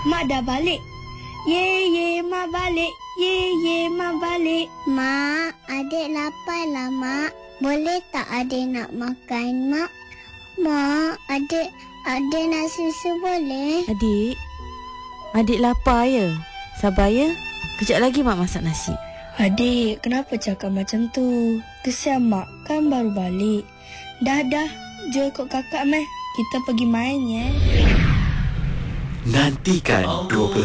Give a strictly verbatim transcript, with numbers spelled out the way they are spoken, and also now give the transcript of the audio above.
Mak dah balik. Ye, ye, Mak balik. Ye, ye, Mak balik. Mak, adik lapar lah, Mak. Boleh tak adik nak makan, Mak? Mak, adik, adik nak susu boleh? Adik, adik lapar ya? Sabar ya. Kejap lagi Mak masak nasi. Adik, kenapa cakap macam tu? Kesian Mak, kan baru balik. Dah, dah. Jom ikut kakak, meh. Kita pergi main, ya. Nantikan dua belas